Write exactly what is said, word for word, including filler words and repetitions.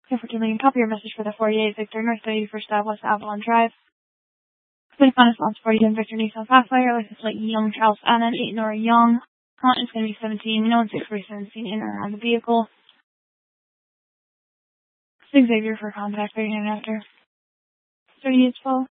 Comfort Lane, copy your message for the forty-eight Victor North thirty-first Ave West Avalon Drive. Please find response forty-one Victor Nissan Pathfinder, license plate Young Charles Annan, eight Nora Young. Count is going to be seventeen, no one six forty-seven seen in or around the vehicle. Xavier for contact, right after. thirty-eight twelve.